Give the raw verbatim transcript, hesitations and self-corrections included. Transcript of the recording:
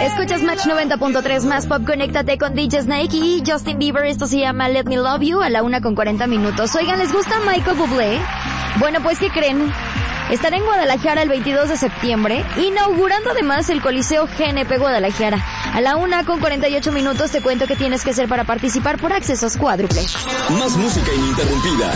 Escuchas Match noventa punto tres más pop, conéctate con D J Snake y Justin Bieber. Esto se llama Let Me Love You a la una con cuarenta minutos. Oigan, ¿les gusta Michael Bublé? Bueno, pues ¿qué creen? Estará en Guadalajara el veintidós de septiembre, inaugurando además el Coliseo G N P Guadalajara. A la una con cuarenta y ocho minutos te cuento qué tienes que hacer para participar por accesos cuádruples. Más música ininterrumpida.